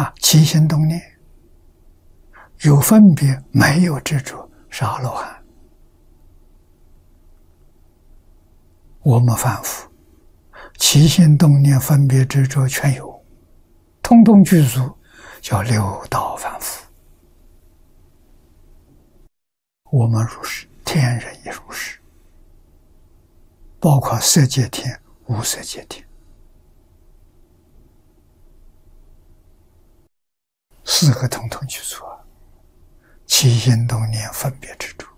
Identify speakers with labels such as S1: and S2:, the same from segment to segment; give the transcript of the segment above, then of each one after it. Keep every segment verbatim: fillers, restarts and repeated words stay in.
S1: 啊，起心动念有分别，没有执着，是阿罗汉。我们凡夫起心动念、分别执着全有，通通具足，叫六道凡夫。我们如是，天人也如是，包括色界天、无色界天，四个统统具足啊！起心动念、分别执着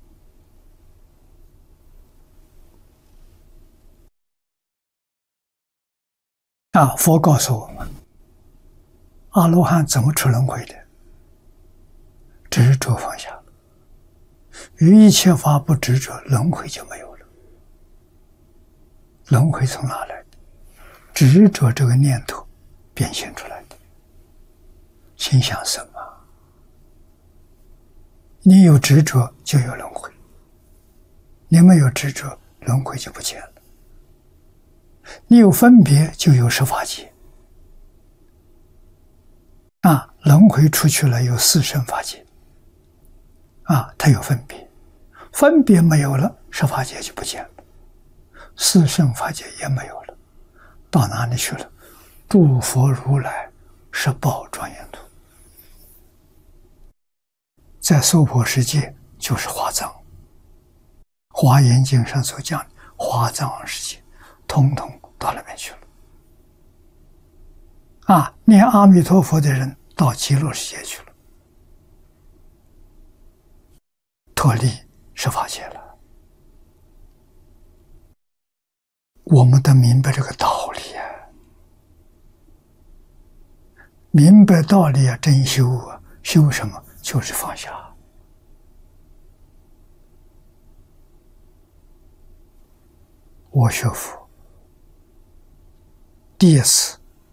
S1: 啊！佛告诉我们，阿罗汉怎么出轮回的？执着放下了，于一切法不执着，轮回就没有了。轮回从哪来的？执着这个念头变现出来的。心想什么？你有执着就有轮回，你没有执着，轮回就不见了。你有分别就有十法界啊，轮回出去了有四圣法界啊，它有分别，分别没有了，十法界就不见了，四圣法界也没有了，到哪里去了？诸佛如来十报庄严土，在娑婆世界就是华藏，华严经上所讲的华藏世界，统统到那边去了。啊，念阿弥陀佛的人到极乐世界去了，脱离十法界了。我们得明白这个道理啊，明白道理啊，真修啊，修什么？就是放下。我学佛第一次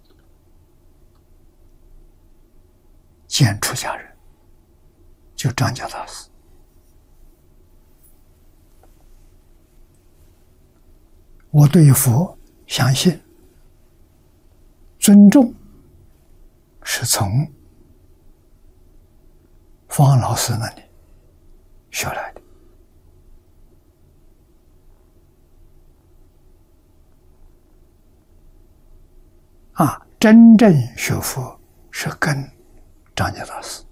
S1: 见出家人，就张家大师。我对佛相信、尊重，是从方老师那里学来的。啊，真正学佛是跟张家大师。